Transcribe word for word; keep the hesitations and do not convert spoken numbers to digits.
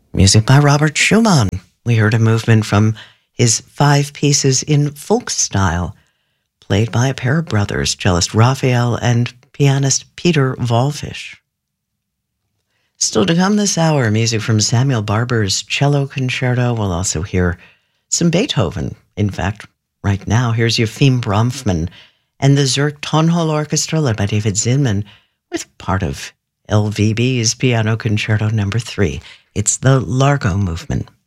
Music by Robert Schumann. We heard a movement from his five pieces in folk style, played by a pair of brothers, cellist Raphael and pianist Peter Wallfisch. Still to come this hour, music from Samuel Barber's Cello Concerto. We'll also hear some Beethoven. In fact, right now, here's Yefim Bronfman and the Zurich Tonhall Orchestra, led by David Zinman, with part of L V B's Piano Concerto number three. It's the Largo Movement.